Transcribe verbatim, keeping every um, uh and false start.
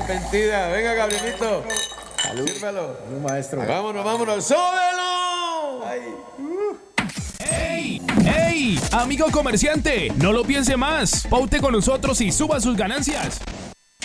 arrepentida. Venga, Gabrielito. Salud. Sírvelo. Un maestro. Vámonos, vámonos. ¡Súbelo! Ay. ¡Ey! ¡Ey! Amigo comerciante, no lo piense más. Paute con nosotros y suba sus ganancias.